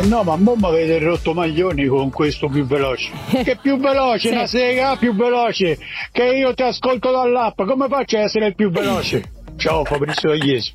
No, ma mo mi avete rotto maglioni con questo più veloce. Che più veloce, Sì. una sega più veloce. Che io ti ascolto dall'app. Come faccio ad essere il più veloce? Ciao Fabrizio Iesi.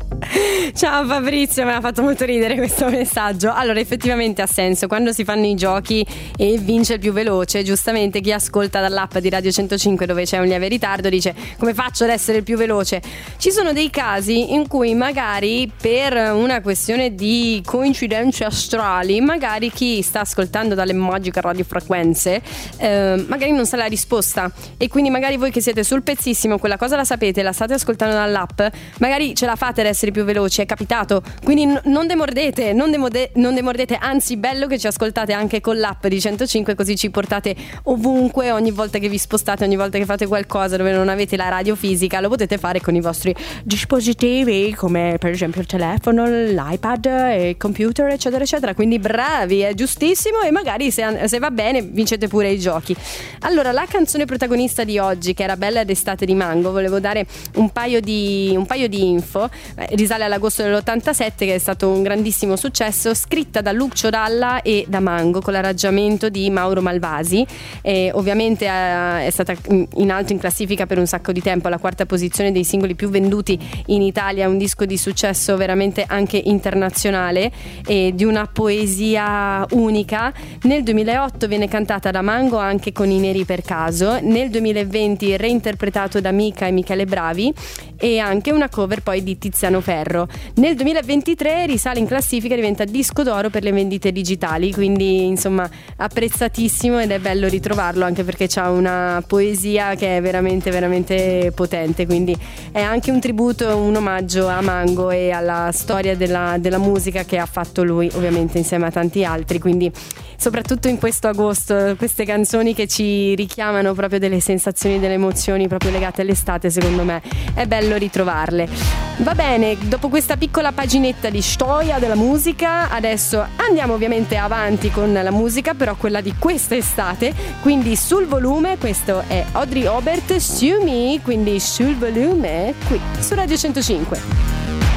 Ciao Fabrizio, mi ha fatto molto ridere questo messaggio. Allora, effettivamente ha senso. Quando si fanno i giochi e vince il più veloce, giustamente chi ascolta dall'app di Radio 105, dove c'è un lieve ritardo, dice: come faccio ad essere il più veloce? Ci sono dei casi in cui magari per una questione di coincidenze astrali, magari chi sta ascoltando dalle magiche radiofrequenze magari non sa la risposta, e quindi magari voi che siete sul pezzissimo quella cosa la sapete, la state ascoltando dall'app, magari ce la fate ad essere più veloci, è capitato. Quindi non demordete, non demordete, anzi bello che ci ascoltate anche con l'app di 105, così ci portate ovunque, ogni volta che vi spostate, ogni volta che fate qualcosa dove non avete la radio fisica, lo potete fare con i vostri dispositivi, come per esempio il telefono, l'iPad, il computer, eccetera eccetera. Quindi bravi, è giustissimo, e magari se va bene vincete pure i giochi. Allora, la canzone protagonista di oggi, che era Bella d'estate di Mango, volevo dare un paio di info. Risale all'agosto dell'87, che è stato un grandissimo successo, scritta da Lucio Dalla e da Mango con l'arrangiamento di Mauro Malvasi, e ovviamente è stata in alto in classifica per un sacco di tempo, alla quarta posizione dei singoli più venduti in Italia, un disco di successo veramente anche internazionale e di una poesia unica. Nel 2008 viene cantata da Mango anche con I Neri per caso, nel 2020 reinterpretato da Mica e Michele Bravi, e anche una cover poi di Tiziano Ferro. Nel 2023 risale in classifica e diventa disco d'oro per le vendite digitali, quindi insomma apprezzatissimo, ed è bello ritrovarlo anche perché c'ha una poesia che è veramente veramente potente, quindi è anche un tributo, un omaggio a Mango e alla storia della musica che ha fatto lui, ovviamente insieme a tanti altri. Quindi soprattutto in questo agosto, queste canzoni che ci richiamano proprio delle sensazioni, delle emozioni proprio legate all'estate, secondo me è bello ritrovarle. Va bene, dopo questa piccola paginetta di storia della musica, adesso andiamo ovviamente avanti con la musica, però quella di questa estate, quindi sul volume. Questo è Audrey Obert, Sue Me, quindi sul volume qui su Radio 105.